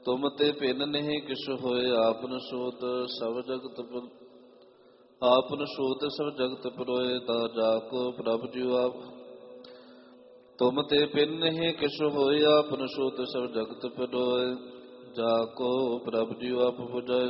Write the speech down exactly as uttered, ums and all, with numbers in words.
ਤੁਮ ਤੇ ਪਿੰਨ ਨਹੀਂ ਕਿਛ ਹੋਏ, ਆਪਨ ਸੋਤ ਸਭ ਜਗਤ ਪਰ ਆਪਨ ਸੋਤ ਸਭ ਜਗਤ ਪਰੋਏ। ਤਾ ਜਾ ਕੋ ਪ੍ਰਭ ਜੀਉ ਆਪ ਤੁਮ ਤੇ ਪਿੰਨ ਨਹੀਂ ਕਿਛ ਹੋਏ, ਆਪਨ ਸੋਤ ਸਭ ਜਗਤ ਪਰੋਏ। ਜਾ ਕੋ ਪ੍ਰਭ ਜੀਉ ਆਪ ਬੁਝਾਏ,